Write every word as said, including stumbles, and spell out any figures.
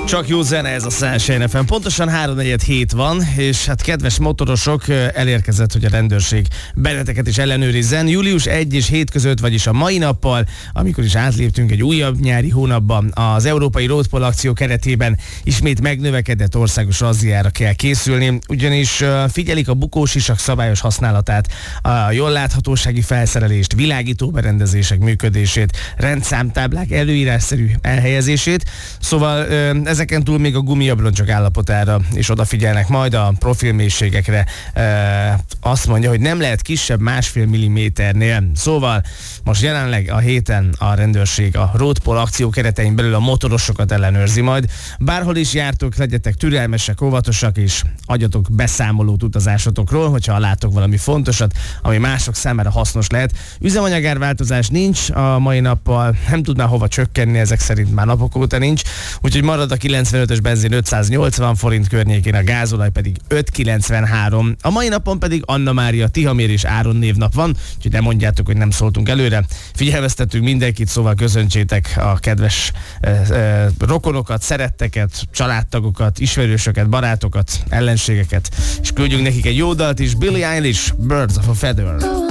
Csak jó zene ez a Sunshine ef em. Pontosan háromnegyed hét van, és hát kedves motorosok, elérkezett, hogy a rendőrség benneteket is ellenőrizzen. július elseje és hét között, vagyis a mai nappal, amikor is átléptünk egy újabb nyári hónapban, az Európai Roadpol akció keretében ismét megnövekedett országos razziára kell készülni, ugyanis figyelik a bukósisak szabályos használatát, a jól láthatósági felszerelést, világító berendezések működését, rendszámtáblák előírásszerű elhelyezését, szóval ezeken túl még a gumiabroncsok állapotára is odafigyelnek majd, a profilmélységekre. Azt mondja, hogy nem lehet kisebb másfél milliméternél. Szóval most jelenleg a héten a rendőrség a Roadpol akció keretein belül a motorosokat ellenőrzi majd. Bárhol is jártok, legyetek türelmesek, óvatosak, és adjatok beszámolót utazásotokról, hogyha látok valami fontosat, ami mások számára hasznos lehet. Üzemanyagárváltozás nincs a mai nappal, nem tudná hova csökkenni, ezek szerint már napok óta nincs, úgyhogy marad a kilencvenötös benzin ötszáznyolcvan forint környékén, a gázolaj pedig öt kilencvenhárom. A mai napon pedig Anna Mária, Tihamér és Áron névnap van, úgyhogy nem mondjátok, hogy nem szóltunk előre. Figyelmeztetünk mindenkit, szóval köszöntsétek a kedves eh, eh, rokonokat, szeretteket, családtagokat, ismerősöket, barátokat, ellenségeket, és küldjünk nekik egy jó dalt is, Billie Eilish, Birds of a Feather.